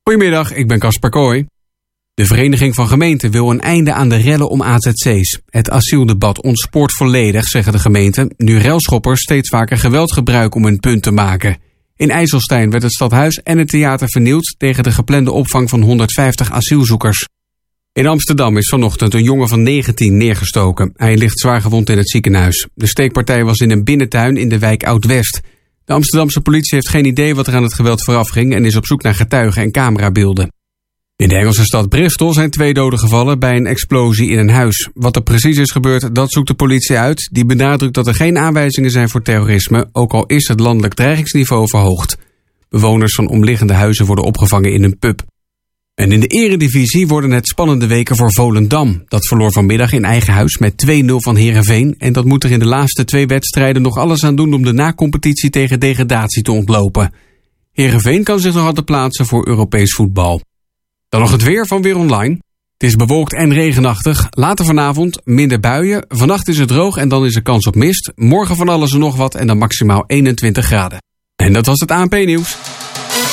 Goedemiddag, ik ben Casper Kooi. De Vereniging van Gemeenten wil een einde aan de rellen om AZC's. Het asieldebat ontspoort volledig, zeggen de gemeenten, nu relschoppers steeds vaker geweld gebruiken om hun punt te maken. In IJsselstein werd het stadhuis en het theater vernield tegen de geplande opvang van 150 asielzoekers. In Amsterdam is vanochtend een jongen van 19 neergestoken. Hij ligt zwaargewond in het ziekenhuis. De steekpartij was in een binnentuin in de wijk Oud-West. De Amsterdamse politie heeft geen idee wat er aan het geweld vooraf ging en is op zoek naar getuigen en camerabeelden. In de Engelse stad Bristol zijn 2 doden gevallen bij een explosie in een huis. Wat er precies is gebeurd, dat zoekt de politie uit. Die benadrukt dat er geen aanwijzingen zijn voor terrorisme, ook al is het landelijk dreigingsniveau verhoogd. Bewoners van omliggende huizen worden opgevangen in een pub. En in de eredivisie worden het spannende weken voor Volendam. Dat verloor vanmiddag in eigen huis met 2-0 van Heerenveen. En dat moet er in de laatste 2 wedstrijden nog alles aan doen om de nacompetitie tegen degradatie te ontlopen. Heerenveen kan zich nog altijd plaatsen voor Europees voetbal. Dan nog het weer van Weer Online. Het is bewolkt en regenachtig. Later vanavond minder buien. Vannacht is het droog en dan is er kans op mist. Morgen van alles en nog wat en dan maximaal 21 graden. En dat was het ANP-nieuws.